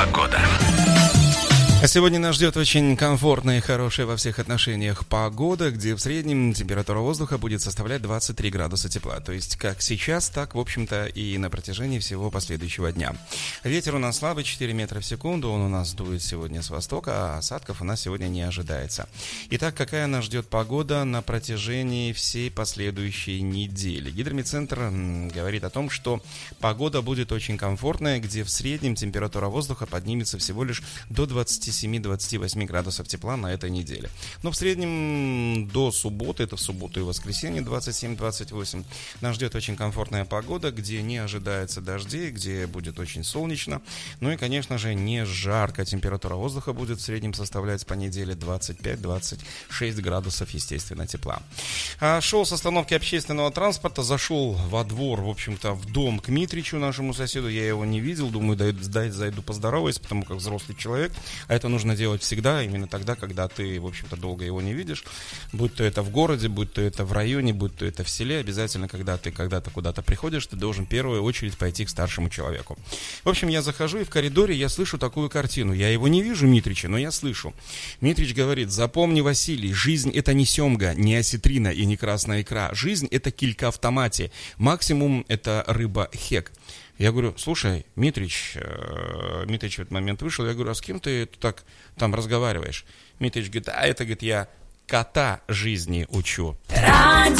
Погода. А сегодня нас ждет очень комфортная и хорошая во всех отношениях погода, где в среднем температура воздуха будет составлять 23 градуса тепла. То есть как сейчас, так, в общем-то, и на протяжении всего последующего дня. Ветер у нас слабый, 4 метра в секунду. Он у нас дует сегодня с востока, а осадков у нас сегодня не ожидается. Итак, какая нас ждет погода на протяжении всей последующей недели? Гидрометцентр говорит о том, что погода будет очень комфортная, где в среднем температура воздуха поднимется всего лишь до 27-28 градусов тепла на этой неделе. Но в среднем до субботы, это в субботу и воскресенье 27-28, нас ждет очень комфортная погода, где не ожидается дождей, где будет очень солнечно. Ну и, конечно же, не жарко. Температура воздуха будет в среднем составлять по неделе 25-26 градусов, естественно, тепла. Шел с остановки общественного транспорта, зашел во двор, в общем-то, в дом к Митричу, нашему соседу. Я его не видел, думаю, зайду поздороваюсь, потому как взрослый человек. А это нужно делать всегда, именно тогда, когда ты, в общем-то, долго его не видишь. Будь то это в городе, будь то это в районе, будь то это в селе, обязательно, когда ты когда-то куда-то приходишь, ты должен в первую очередь пойти к старшему человеку. В общем, я захожу, и в коридоре я слышу такую картину. Я его не вижу, Митрича, но я слышу. Митрич говорит: запомни, Василий, жизнь — это не семга, не осетрина и не красная икра. Жизнь — это килька в томате. Максимум — это рыба хек. Я говорю: слушай, Митрич в этот момент вышел, я говорю: а с кем ты так там разговариваешь? Митрич говорит: а это, говорит, я кота жизни учу.